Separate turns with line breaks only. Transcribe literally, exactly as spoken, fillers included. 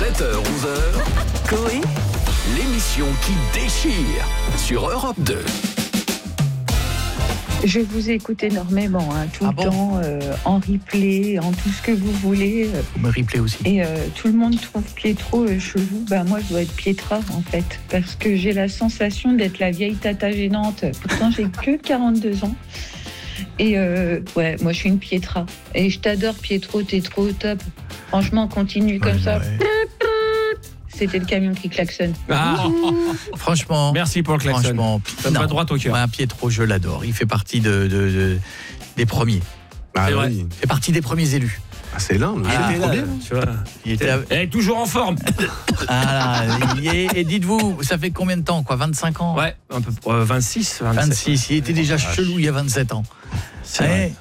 sept heures onze heures, Coé, l'émission qui déchire sur Europe deux.
Je vous écoute énormément, hein, tout
Ah
le
bon
temps, euh, en replay, en tout ce que vous voulez. Euh,
Vous me replay aussi.
et euh, tout le monde trouve Pietro euh, chelou. Ben, moi, je dois être Pietra, en fait. Parce que j'ai la sensation d'être la vieille tata gênante. Pourtant, j'ai que quarante-deux ans. Et euh, ouais, moi, je suis une Pietra. Et je t'adore, Pietro, t'es trop au top. Franchement, continue comme
Ouais,
ça.
ouais.
C'était le camion qui klaxonne.
Ah,
Franchement,
merci pour le klaxon.
franchement,
Ça me va
non.
droit au cœur.
Ouais, Pietro, je l'adore. Il fait partie de, de- de- des premiers.
Ah
C'est vrai.
oui.
Il fait partie des premiers élus.
Ah, c'est l'un. le-
Ah,
c'est trop bien.
Tu vois.
Il était à-
Elle est toujours en forme.
Ah là, il est- et dites-vous, ça fait combien de temps, quoi, vingt-cinq ans?
Ouais, un peu euh, vingt-six, vingt-sept.
vingt-six. Il était déjà
Oh,
chelou il y a vingt-sept ans.
C'est
Ouais.
vrai.